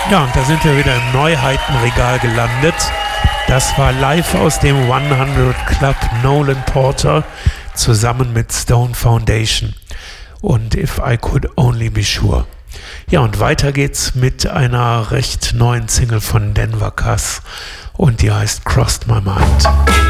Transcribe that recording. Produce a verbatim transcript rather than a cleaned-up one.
Ja, und da sind wir wieder im Neuheitenregal gelandet. Das war live aus dem hundert Club Nolan Porter zusammen mit Stone Foundation und If I Could Only Be Sure. Ja, und weiter geht's mit einer recht neuen Single von Denver Cass und die heißt Crossed My Mind.